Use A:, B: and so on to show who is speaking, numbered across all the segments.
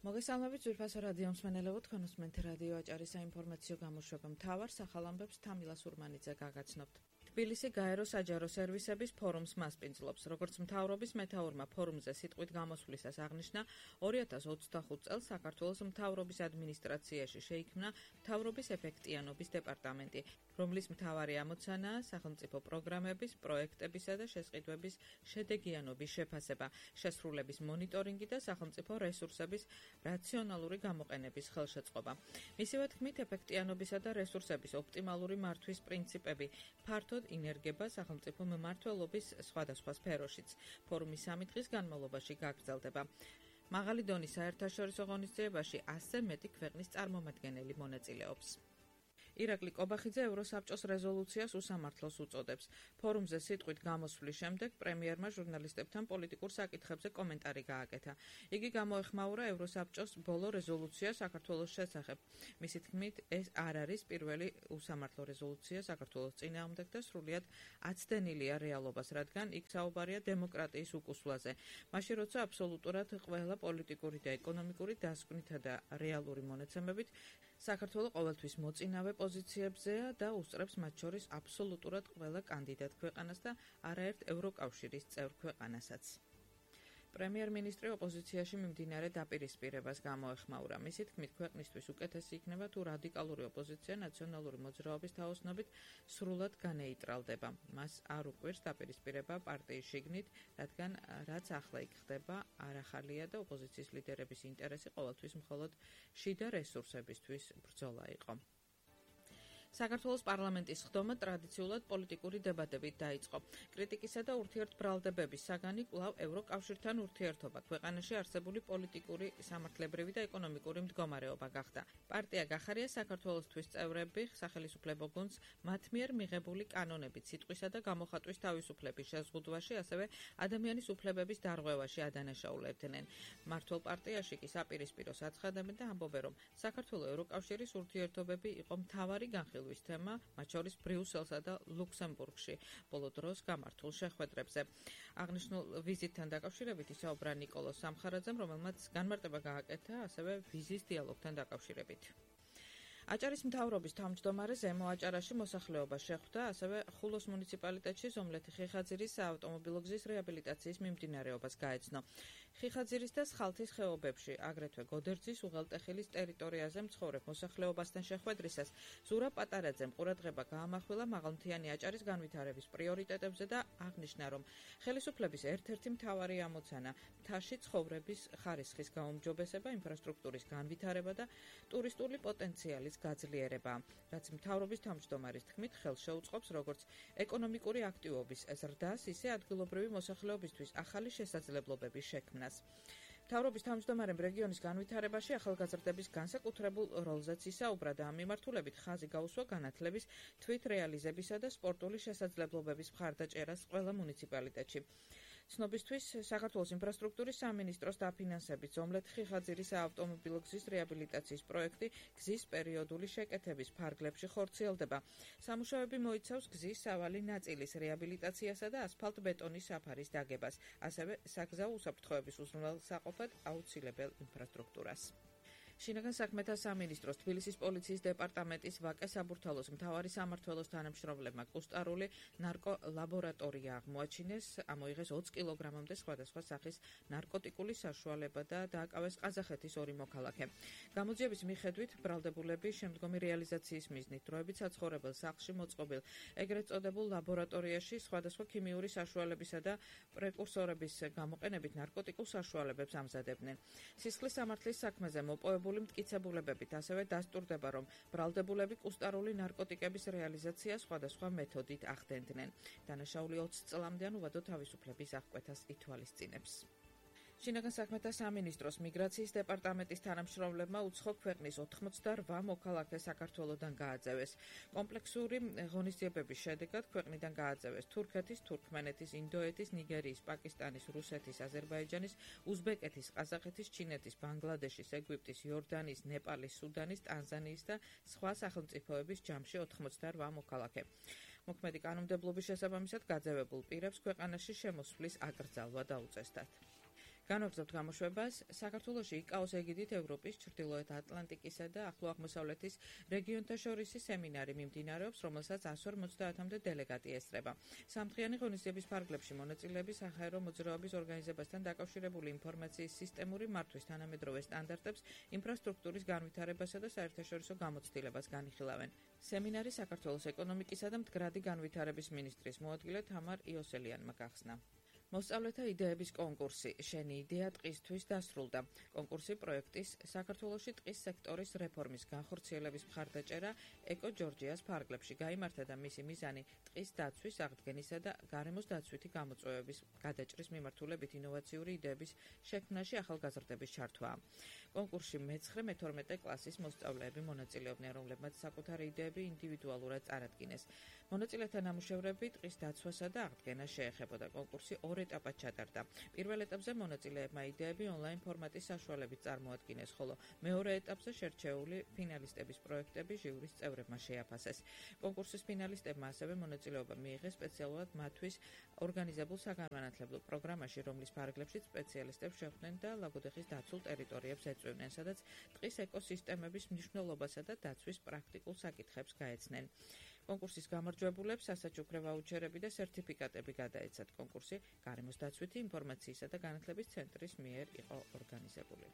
A: მოგესალმებით ძვირფასო რადიო მსმენელებო, თქვენ უსმენთ რადიო აჭარის საინფორმაციო გამოშვება მთავარ სახალამბებს თამილა სურმანიძე გაგაცნობთ. თბილისი გაერო საჯარო სერვისების ფორუმს მასპინძლობს. როგორც მთავრობის მეთაურმა ფორუმზე სიტყვით გამოსვლისას აღნიშნა, 2025 წელს საქართველოს მთავრობის ადმინისტრაციაში შეიქმნა მთავრობის ეფექტიანობის დეპარტამენტი, რომლის მთავარი ამოცანაა სახელმწიფო პროგრამების, პროექტებისა და შესყიდვების შედეგიანობის შეფასება, შესრულების მონიტორინგი და სახელმწიფო რესურსების რაციონალური გამოყენების ხელშეწყობა. მისივე თქმით, ეფექტიანობისა და რესურსების ოპტიმალური მართვის პრინციპები ფართოდ ინერგება სახელმწიფო მმართველობის სხვადასხვა სფეროშიც. ფორუმი 3 დღის განმავლობაში გაგრძელდება. მაღალი დონის საერთაშორისო ღონისძიებაში 100-ზე მეტი ქვეყნის წარმომადგენელი მონაწილეობს. ირაკლი კობახიძე ევროსაბჭოს რეზოლუციას უსამართლოს უწოდებს. ფორუმზე სიტყვით გამოსვლის შემდეგ პრემიერმა ჟურნალისტებთან პოლიტიკურ საკითხებზე კომენტარი გააკეთა. იგი გამოეხმაურა ევროსაბჭოს ბოლო რეზოლუცია საქართველოს შესახებ. მისი თქმით, ეს არ არის პირველი უსამართლო რეზოლუცია საქართველოს წინააღმდეგ და სრულიად აცდენილია რეალობას, რადგან იქ საუბარია დემოკრატიის უკუსვლაზე. მაშინ როცა აბსოლუტურად ყველა პოლიტიკური და ეკონომიკური დასკვნითა და რეალური მონაცემებით საქართველო ყოველთვის მოწინავე პოზიციებზეა და უსწრებს მათ შორის აბსოლუტურად ყველა კანდიდატ ქვეყანას და არაერთ ევროკავშირის წევრ ქვეყანასაც. პრემიერ-მინისტრი ოპოზიციაში მიმდინარე დაპირისპირებას გამოეხმაურა. მისი თქმით, ქვეყნისთვის უკეთესი იქნება თუ რადიკალური ოპოზიცია ნაციონალური მოძრაობის თაოსნობით სრულად განეიტრალდება. მას არ უყვირს დაპირისპირება პარტიის შიგნით, რადგან რაც ახლა იქ ხდება, არ ახალია და ოპოზიციის ლიდერების ინტერესი ყოველთვის მხოლოდ შიდა რესურსებისთვის ბრძოლა იყო. საქართველოს პარლამენტის ხდომა ტრადიციულად პოლიტიკური დებატებით დაიწყო. კრიტიკისა და ურთიერთბრალდებების საგანი კვლავ ევროკავშირთან ურთიერთობა, ქვეყანაში არსებული პოლიტიკური, სამართლებრივი და ეკონომიკური მდგომარეობა გახდა. პარტია გახარია საქართველოსთვის წევრები სახელისუფლებო გუნდს მათ მიერ მიღებული კანონებით სიტყვისა და გამოხატვის თავისუფლების შეზღუდვაში, ასევე ადამიანის უფლებების დარღვევაში ადანაშაულებდნენ. მმართველ პარტიაში კი საპირისპიროს აცხადებენ და ამბობენ, რომ საქართველოს ევროკავშირის ურთიერთობები იყო მთავარი განხილვის თემა, მათ შორის ბრიუსელსა და ლუქსემბურგში ბოლო დროს გამართულ შეხვედრებზე. აღნიშნულ ვიზიტთან დაკავშირებით ისაუბრა ნიკოლოზ სამხარაძემ, რომელმაც განმარტება გააკეთა ასევე ვიზის დიალოგთან დაკავშირებით. აჭარის მთავრობის თავმჯდომარე ზემო აჭარაში მოსახლეობა შეხვდა, ასევე ხულოს მუნიციპალიტეტში ზომლეთი ხიხაძირის საავტომობილო გზის რეაბილიტაციის მიმდინარეობას გაეცნო. ხიხაძირის და სხალთის ხეობებში, აგრეთვე გოდერძის უღელტეხილის ტერიტორიაზე მცხოვრებ მოსახლეობასთან შეხვედრისას ზურაბ პატარაძემ ყურადღება გაამახვილა მაღალმთიანი აჭარის განვითარების პრიორიტეტებზე და აღნიშნა, რომ ხელისუფლების ერთ-ერთი მთავარი ამოცანა მთაში ცხოვრების ხარისხის გაუმჯობესება, ინფრასტრუქტურის განვითარება და ტურისტული პოტენციალის გაძლიერება, რაც მთავრობის თავმჯდომარის თქმით ხელს შეუწყობს როგორც ეკონომიკური აქტივობის ზრდას, ისე ადგილობრივი მოსახლეობისთვის ახალი შესაძლებლობების შექმნას. მთავრობის თავმჯდომარემ რეგიონის განვითარებაში ახალგაზრდების განსაკუთრებულ როლზეც ისაუბრა და ამ მიმართულებით ხაზი გაუსვა განათლების თვითრეალიზებისა და სპორტული შესაძლებლობების მხარდაჭერას ყველა მუნიციპალიტეტში. ცნობისთვის, საქართველოს ინფრასტრუქტურის სამინისტროს დაფინანსებით ზომლეთ ხიხაძირის საავტომობილო გზის რეაბილიტაციის პროექტი გზის პერიოდული შეკეთების ფარგლებში ხორციელდება. სამუშაოები მოიცავს გზის სავალი ნაწილის რეაბილიტაციასა და ასფალტ-ბეტონის საფარის დაგებას, ასევე საგზაო უსაფრთხოების უზრუნველსაყოფად აუცილებელ ინფრასტრუქტურას. შინაგან საქმეთა სამინისტროს თბილისის პოლიციის დეპარტამენტის ვაკე საბურთალოს მთავარი სამმართველოს თანამშრომლებმა კუსტარული ნარკოლაბორატორია აღმოაჩინეს, ამოიღეს 20 კილოგრამამდე სხვადასხვა სახის ნარკოტიკული საშუალება და დააკავეს ყაზახეთის 2 მოქალაქე. გამოძიების მიხედვით ბრალდებულები შემდგომი რეალიზაციის მიზნით დროებით საცხოვრებელ სახლში მოწყობილ ეგრეთ წოდებულ ლაბორატორიაში სხვადასხვა ქიმიური საშუალებისა და პრეკურსორების გამოყენებით ნარკოტიკულ საშუალებებს ამზადებდნენ. სისხლის სამართლის საქმეზე მოპოვებული მტკიცებულებებით ასევე დასტურდება, რომ ბრალდებულები კუსტარული ნარკოტიკების რეალიზაციას სხვადასხვა მეთოდით ახდენდნენ. დანაშაული 20 წლამდე ან უვადო თავისუფლების აღკვეთას ითვალისწინებს. შინაგან საქმეთა სამინისტროს მიგრაციის დეპარტამენტის თანამშრომლებმა უცხო ქვეყნის 88 მოქალაქე საქართველოდან გააძევეს. კომპლექსური ღონისძიებების შედეგად ქვეყნიდან გააძევეს თურქეთის, თურქმენეთის, ინდოეთის, ნიგერიის, პაკისტანის, რუსეთის, აზერბაიჯანის, უზბეკეთის, ყაზახეთის, ჩინეთის, ბანგლადეშის, ეგვიპტის, იორდანიის, ნეპალის, სუდანის, ტანზანიის და სხვა სახელმწიფოების ჯამში 88 მოქალაქე. მოქმედი კანონმდებლობის შესაბამისად გაძევებულ პირებს ქვეყანაში შემოსვლის აკრძალვა დაუწესდათ. განვაგრძობთ გამოშვებას. საქართველოში იკაოს ეგიდით ევროპის, ჩრდილოეთ ატლანტიკისა და ახლო აღმოსავლეთის რეგიონთა შორისი სემინარი მიმდინარეობს, რომელსაც 150-მდე დელეგატი ესწრება. სამდღიანი ღონისძიების ფარგლებში მონაწილეები საჰაერო მოძრაობის ორგანიზებასთან დაკავშირებული ინფორმაციის სისტემური მართვის თანამედროვე სტანდარტებს, ინფრასტრუქტურის განვითარებასა და საერთაშორისო გამოცდილებას განიხილავენ. სემინარი საქართველოს ეკონომიკისა და მდგრადი განვითარების მინისტრის მოადგილე თამარ იოსელიანმა გახსნა. მოსწავლეთა იდეების კონკურსი „შენი იდეა ტყისთვის“ დასრულდა. კონკურსი პროექტის საქართველოში ტყის სექტორის რეფორმის განხორციელების მხარდაჭერა ეკო ჯორჯიას ფარგლებში გაიმართა და მისი მიზანი ტყის დაცვის, აღდგენისა და გარემოს დაცვითი გამოწვევების გადაჭრის მიმართულებით ინოვაციური იდეების შექმნაში ახალგაზრდების ჩართვაა. კონკურსში მე-9-მე-12 კლასის მოსწავლეები მონაწილეობდნენ, რომლებმაც საკუთარი იდეები ინდივიდუალურად წარადგინეს. მონაწილეთა ნამუშევრები ტყის დაცვასა და აღდგენას შეეხებოდა. კონკურსი ორ ეტაპად ჩატარდა. პირველ ეტაპზე მონაწილეებმა იდეები ონლაინ ფორმატის საშუალებით წარმოადგინეს, ხოლო მეორე ეტაპზე შერჩეული ფინალისტების პროექტები ჟიურის წევრებმა შეაფასეს. კონკურსის ფინალისტებმა ასევე მონაწილეობა მიიღეს სპეციალურად მათთვის ორგანიზებულ საგანმანათლებლო პროგრამაში, რომლის ფარგლებშიც სპეციალისტებს შეხვდნენ და ლაგოდეხის დაცულ ტერიტორიებს ეწვივნენ, სადაც ტყის ეკოსისტემების მნიშვნელობასა და დაცვის პრაქტიკულ საკითხებს გაეცნენ. კონკურსის გამარჯვებულებს სასაჩუქრე ვაუჩერები და სერტიფიკატები გადაეცათ. კონკურსი გარემოს დაცვითი ინფორმაციისა და განათლების ცენტრის მიერ იყო ორგანიზებული.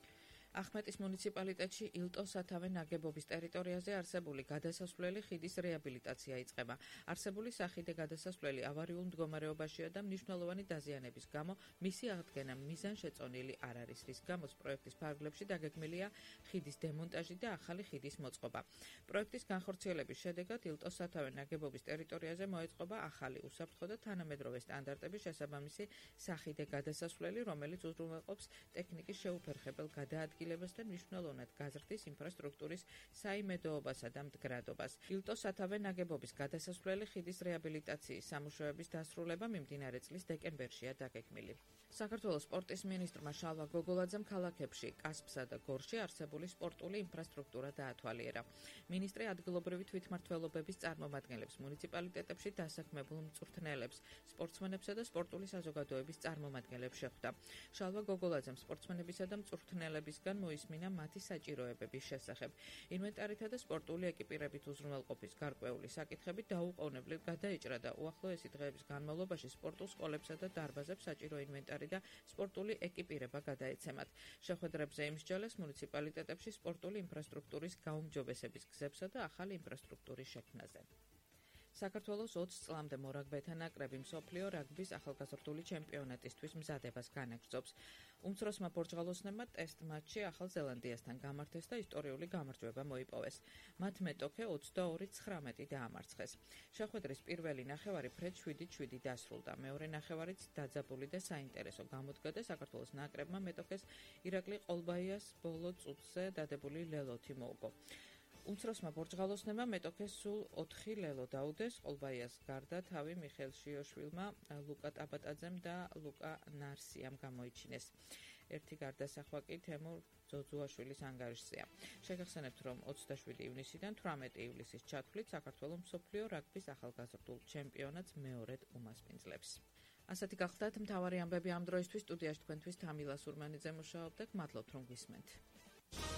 A: ახმეტის მუნიციპალიტეტში ილტოს სათავე ნაგებობის ტერიტორიაზე არსებული გადასასვლელი ხიდის რეაბილიტაცია იწყება. არსებული სახიდე გადასასვლელი ავარიულ მდგომარეობაშია და მნიშვნელოვანი დაზიანების გამო მისი აღდგენა მიზანშეწონილი არ არის, რის გამოც პროექტის ფარგლებში დაგეგმილია ხიდის დემონტაჟი და ახალი ხიდის მოწყობა. პროექტის განხორციელების შედეგად ილტოს სათავე ნაგებობის ტერიტორიაზე მოეწყობა ახალი უსაფრთხო და თანამედროვე სტანდარტების შესაბამისი სახიდე გადასასვლელი, რომელიც უზრუნველყოფს ტექნიკის შეუფერხებელ გადაადგილებას და მნიშვნელოვნად გაზრდის ინფრასტრუქტურის საიმედოობასა და მდგრადობას. ილტოს სათავე ნაგებობის გადასასვლელი ხიდის რეაბილიტაციის სამუშაოების დასრულება მიმდინარე წლის დეკემბერშია დაგეგმილი. საქართველოს სპორტის მინისტრმა შალვა გოგოლაძემ ქალაქებში, კასპსა და გორში არსებული სპორტული ინფრასტრუქტურა დაათვალიერა. მინისტრი ადგილობრივი თვითმმართველობების წარმომადგენლებს, მუნიციპალიტეტებში დასაქმებულ მწვრთნელებს, სპორტსმენებსა და სპორტული საზოგადოების წარმომადგენლებს შეხვდა. შალვა გოგოლაძემ სპორტსმენებისა და მწვრთნელებისგან მოისმინა მათი საჭიროებების შესახებ. ინვენტარითა და სპორტული ეკიპირებით უზრუნველყოფის გარკვეული საკითხები დაუყოვნებლივ გადაიჭრა და უახლოესი დღეების განმავლობაში სპორტულ სკოლებსა და დარბაზებს საჭირო ინვენტარი და სპორტული ეკიპირება გადაეცემათ. შეხვედრებზე იმსჯელეს მუნიციპალიტეტებში სპორტული ინფრასტრუქტურის გაუმჯობესების გზებსა და ახალი ინფრასტრუქტურის შექმნაზე. საქართველოს 20 წლამდე მორაგბეთა ნაკრები მსოფლიო რაგბის ახალგაზრდული ჩემპიონატისთვის მზადებას განაგრძობს. უმცროსმა პორტუგალოსნებმა ტესტ მატჩი ახალ ზელანდიასთან გამართეს და ისტორიული გამარჯვება მოიპოვეს. მათ მეტოქე 22-19 დაამარცხეს. შეხვედრის პირველი ნახევარი ფრედ 7-7 დასრულდა. მეორე ნახევარიც დაძაბული და საინტერესო გამოდგა და საქართველოს ნაკრებმა მეტოქეს ირაკლი ყოლბაიას ბოლო წუთზე დადებული ლელოთი მოუგო. უმცროსმა პორტუგალოსნებმა მეტოქეს სულ 4 ლელო დაუდეს. ყოლბაიას გარდა თავი მიხეილ შიოშვილმა, ლუკა ტაბატაძემ და ლუკა ნარსიამ გამოიჩინეს. ერთი გარდასახვა კი თემურ ძოძუაშვილის ანგარიშზეა. შეგახსენებთ, რომ 27 ივნისიდან 18 ივლისის ჩათვლით საქართველოს მსოფლიო რაგბის ახალგაზრდულ ჩემპიონატს მეორედ უმასპინძლებს. ასეთი გახლდათ მთავარი ამბები ამ დროისთვის. სტუდიაში თქვენთვის თამილა სურმანიძე მუშაობდა. მადლობთ, რომ გვისმენთ.